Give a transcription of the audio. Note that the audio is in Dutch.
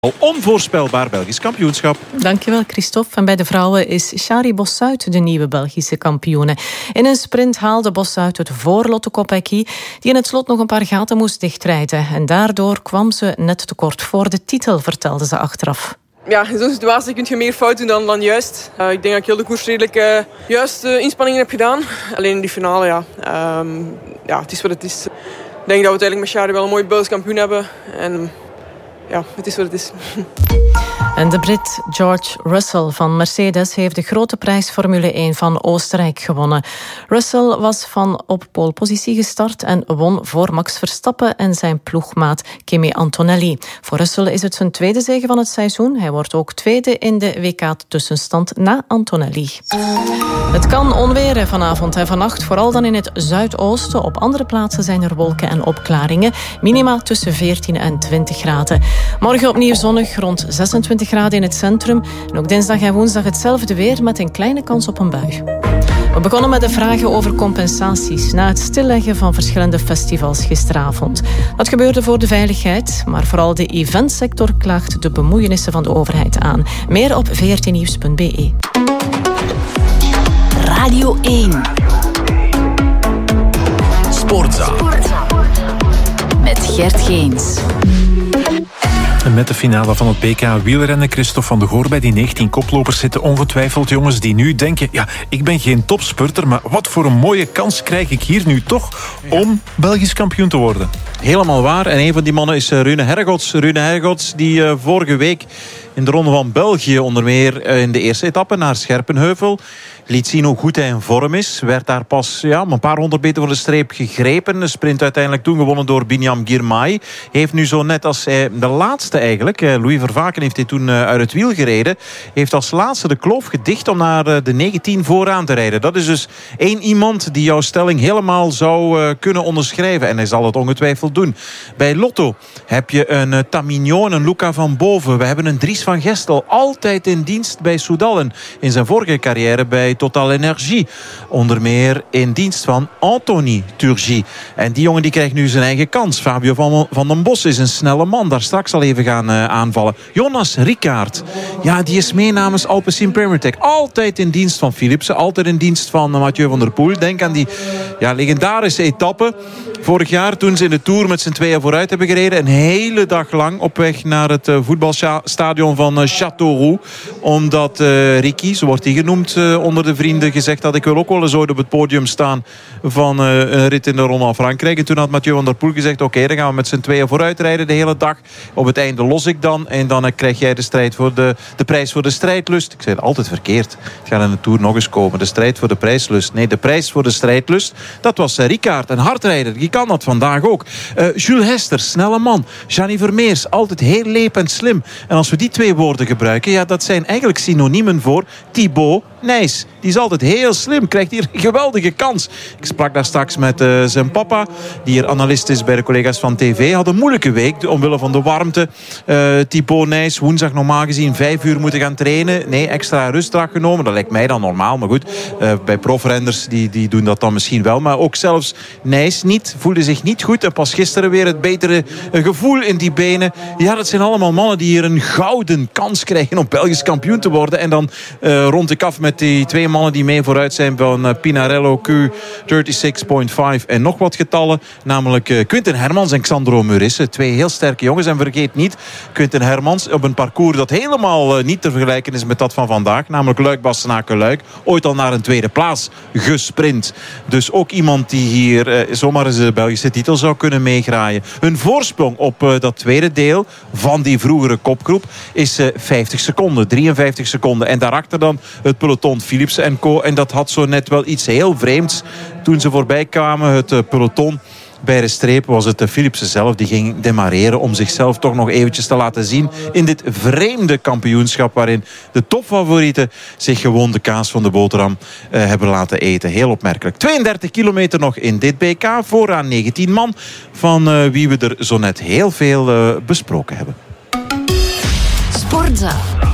Onvoorspelbaar Belgisch kampioenschap. Dankjewel, Christophe. En bij de vrouwen is Shari Bossuyt de nieuwe Belgische kampioene. In een sprint haalde Bossuyt het voor Lotte Kopecky, die in het slot nog een paar gaten moest dichtrijden. En daardoor kwam ze net tekort voor de titel, vertelde ze achteraf. Ja, in zo'n situatie kun je meer fout doen dan juist. Ik denk dat ik heel de koers redelijk juiste inspanningen heb gedaan. Alleen in die finale, het is wat het is. Ik denk dat we uiteindelijk met Shari wel een mooi Belgisch kampioen hebben. En ja, het is wat het is. En de Brit George Russell van Mercedes heeft de grote prijs Formule 1 van Oostenrijk gewonnen. Russell was van op polepositie gestart en won voor Max Verstappen en zijn ploegmaat Kimi Antonelli. Voor Russell is het zijn tweede zege van het seizoen. Hij wordt ook tweede in de WK-tussenstand na Antonelli. Het kan onweren vanavond en vannacht, vooral dan in het zuidoosten. Op andere plaatsen zijn er wolken en opklaringen. Minima tussen 14 en 20 graden. Morgen opnieuw zonnig, rond 26 graden in het centrum. En ook dinsdag en woensdag hetzelfde weer met een kleine kans op een bui. We begonnen met de vragen over compensaties na het stilleggen van verschillende festivals gisteravond. Dat gebeurde voor de veiligheid, maar vooral de eventsector klaagt de bemoeienissen van de overheid aan. Meer op vrtnieuws.be. Radio 1. Sportza. Met Gert Geens. En met de finale van het BK wielrennen, Christophe van de Goor, bij die 19 koplopers zitten ongetwijfeld jongens die nu denken, ja, ik ben geen topspurter, maar wat voor een mooie kans krijg ik hier nu toch om Belgisch kampioen te worden. Helemaal waar. En een van die mannen is Rune Hergots. Rune Hergots die vorige week in de Ronde van België onder meer in de eerste etappe naar Scherpenheuvel liet zien hoe goed hij in vorm is. Werd daar pas een paar 100 meter voor de streep gegrepen. De sprint uiteindelijk toen gewonnen door Binyam Girmay. Heeft nu zo net als de laatste eigenlijk, Louis Vervaken heeft hij toen uit het wiel gereden, heeft als laatste de kloof gedicht om naar de 19 vooraan te rijden. Dat is dus één iemand die jouw stelling helemaal zou kunnen onderschrijven. En hij zal het ongetwijfeld doen. Bij Lotto heb je een Tamignon, een Luca van Boven. We hebben een Dries van Gestel, altijd in dienst bij Soudal. En in zijn vorige carrière bij Total Energie. Onder meer in dienst van Anthony Turgy. En die jongen die krijgt nu zijn eigen kans. Fabio van den Bos is een snelle man. Daar straks al even gaan aanvallen. Jonas Rickaert. Ja, die is mee namens Alpecin Premier Tech. Altijd in dienst van Philipsen. Altijd in dienst van Mathieu van der Poel. Denk aan die legendarische etappe vorig jaar toen ze in de Tour met z'n tweeën vooruit hebben gereden. Een hele dag lang op weg naar het voetbalstadion van Châteauroux. Omdat Ricky, zo wordt hij genoemd onder de vrienden, gezegd had ik wil ook wel eens ooit op het podium staan van een rit in de Ronde van Frankrijk. En toen had Mathieu van der Poel gezegd oké, dan gaan we met z'n tweeën vooruit rijden de hele dag. Op het einde los ik dan en dan krijg jij de strijd voor de prijs voor de strijdlust. Ik zei het altijd verkeerd. Het gaat in de Tour nog eens komen. De strijd voor de prijslust. Nee, de prijs voor de strijdlust. Dat was Rickaert, een hardrijder. Die kan dat vandaag ook. Jules Hester, snelle man. Gianni Vermeers, altijd heel leep en slim. En als we die twee woorden gebruiken, dat zijn eigenlijk synoniemen voor Thibaut Nys. Die is altijd heel slim, krijgt hier een geweldige kans. Ik sprak daar straks met zijn papa, die hier analist is bij de collega's van TV. Had een moeilijke week, omwille van de warmte. Thibaut Nys, woensdag normaal gezien 5 uur moeten gaan trainen. Nee, extra rustdag genomen. Dat lijkt mij dan normaal, maar goed. Bij profrenners, die doen dat dan misschien wel. Maar ook zelfs Nys voelde zich niet goed. En pas gisteren weer het betere gevoel in die benen. Ja, dat zijn allemaal mannen die hier een gouden kans krijgen om Belgisch kampioen te worden. En dan rond ik af met die twee mannen die mee vooruit zijn van Pinarello, Q36.5 en nog wat getallen. Namelijk Quinten Hermans en Xandro Murisse. Twee heel sterke jongens. En vergeet niet, Quinten Hermans op een parcours dat helemaal niet te vergelijken is met dat van vandaag. Namelijk Luik-Bastenaken-Luik. Ooit al naar een tweede plaats gesprint. Dus ook iemand die hier zomaar eens de Belgische titel zou kunnen meegraaien. Hun voorsprong op dat tweede deel van die vroegere kopgroep is 50 seconden, 53 seconden. En daarachter dan het peloton Philipsen en Co. En dat had zo net wel iets heel vreemds. Toen ze voorbij kwamen, het peloton bij de streep, was het Philipsen zelf die ging demareren om zichzelf toch nog eventjes te laten zien in dit vreemde kampioenschap waarin de topfavorieten zich gewoon de kaas van de boterham hebben laten eten. Heel opmerkelijk. 32 kilometer nog in dit BK, vooraan 19 man, van wie we er zo net heel veel besproken hebben. Sportza.